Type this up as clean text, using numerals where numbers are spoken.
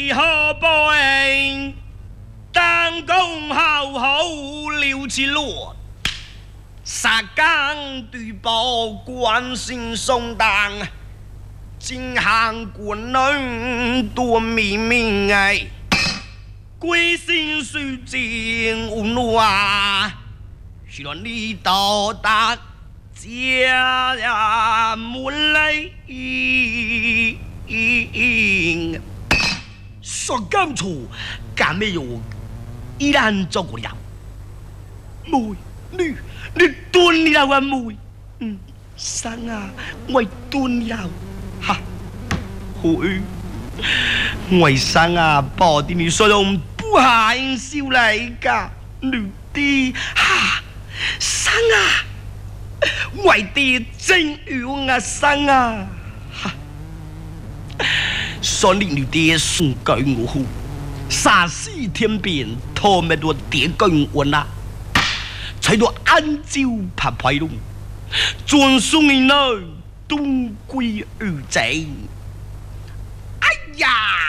为何不应当公好好留起落？杀岗对报关心送当，今行官人多秘密哎，归心虽静无怒啊，希望你到达家门来。说干处干没有依然做过了。妹，你蹲了啊妹，生啊，我蹲了，哈，會，我生啊，保定你說用不下應笑嚟㗎，女的哈，生啊，我的真有啊生啊，哈，說你女的送給我，殺死天邊，拖咩多點跟我啦。才到安照拍牌咯，轉送你呢，東歸而正。哎呀！